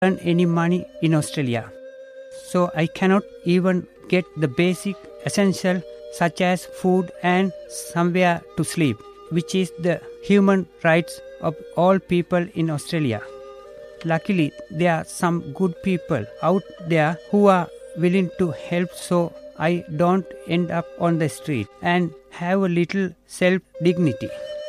earn any money in Australia. So I cannot even get the basic essential such as food and somewhere to sleep, which is the human rights of all people in Australia. Luckily, there are some good people out there who are willing to help so I don't end up on the street and have a little self-dignity.